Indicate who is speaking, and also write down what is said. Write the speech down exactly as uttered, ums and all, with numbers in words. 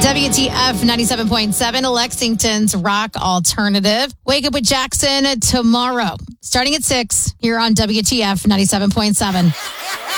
Speaker 1: W T F ninety-seven point seven, Lexington's rock alternative. Wake up with Jackson tomorrow, starting at six here on W T F ninety-seven point seven.